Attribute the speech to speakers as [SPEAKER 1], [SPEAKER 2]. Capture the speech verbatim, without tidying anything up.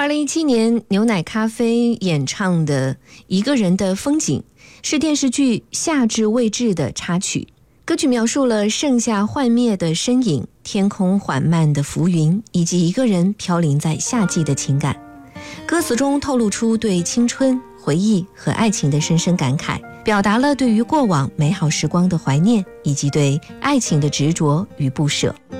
[SPEAKER 1] 二零一七年牛奶咖啡演唱的《一个人的风景》是电视剧《夏至未至》的插曲。歌曲描述了盛夏幻灭的身影、天空缓慢的浮云，以及一个人飘零在夏季的情感。歌词中透露出对青春、回忆和爱情的深深感慨，表达了对于过往美好时光的怀念，以及对爱情的执着与不舍。